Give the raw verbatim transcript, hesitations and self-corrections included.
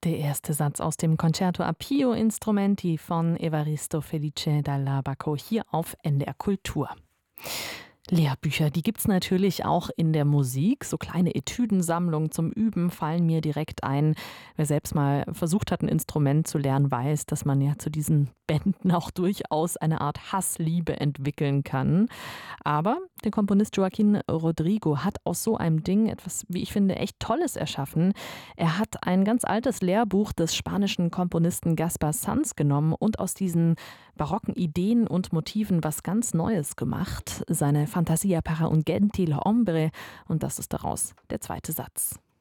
Der erste Satz aus dem Concerto a Pio Instrumenti von Evaristo Felice dalla Bacco hier auf N D R Kultur. Lehrbücher, die gibt's natürlich auch in der Musik. So kleine Etüdensammlungen zum Üben fallen mir direkt ein. Wer selbst mal versucht hat, ein Instrument zu lernen, weiß, dass man ja zu diesen Bänden auch durchaus eine Art Hassliebe entwickeln kann. Aber der Komponist Joaquín Rodrigo hat aus so einem Ding etwas, wie ich finde, echt Tolles erschaffen. Er hat ein ganz altes Lehrbuch des spanischen Komponisten Gaspar Sanz genommen und aus diesen barocken Ideen und Motiven was ganz Neues gemacht. Seine Fantasia para un gentil hombre, und das ist daraus der zweite Satz.